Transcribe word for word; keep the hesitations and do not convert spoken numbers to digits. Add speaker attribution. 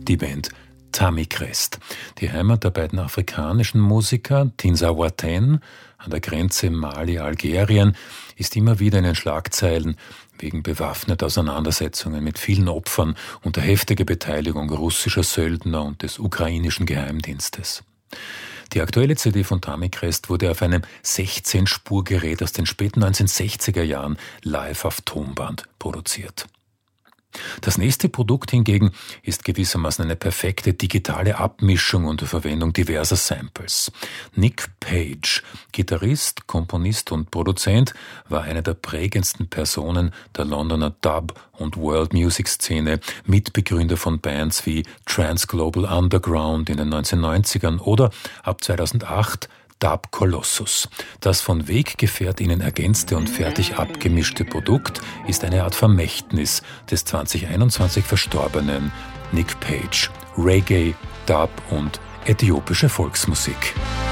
Speaker 1: die Band Tamikresst. Die Heimat der beiden afrikanischen Musiker, Tinsawaten, an der Grenze Mali-Algerien, ist immer wieder in den Schlagzeilen wegen bewaffneter Auseinandersetzungen mit vielen Opfern unter heftiger Beteiligung russischer Söldner und des ukrainischen Geheimdienstes. Die aktuelle C D von Tamikresst wurde auf einem sechzehn-Spur-Gerät aus den späten neunzehnhundertsechziger Jahren live auf Tonband produziert. Das nächste Produkt hingegen ist gewissermaßen eine perfekte digitale Abmischung unter Verwendung diverser Samples. Nick Page, Gitarrist, Komponist und Produzent, war einer der prägendsten Personen der Londoner Dub- und World-Music-Szene, Mitbegründer von Bands wie Trans Global Underground in den neunzehnhundertneunzigern oder ab zweitausendacht Dub Colossus. Das von WegGefährtInnen ergänzte und fertig abgemischte Produkt ist eine Art Vermächtnis des zwanzig einundzwanzig verstorbenen Nick Page. Reggae, Dub und äthiopische Volksmusik.